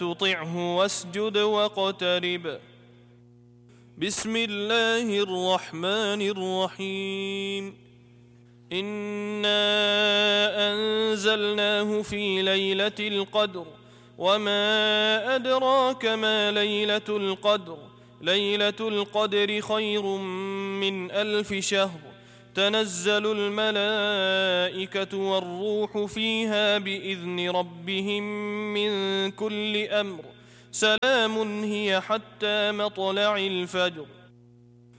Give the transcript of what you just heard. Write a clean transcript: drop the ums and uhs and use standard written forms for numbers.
تطعه واسجد واقترب. بسم الله الرحمن الرحيم. إنا أنزلناه في ليلة القدر وما أدراك ما ليلة القدر. ليلة القدر خير من 1000 شهر. تنزل الملائكة والروح فيها بإذن ربهم من كل أمر. سلام هي حتى مطلع الفجر.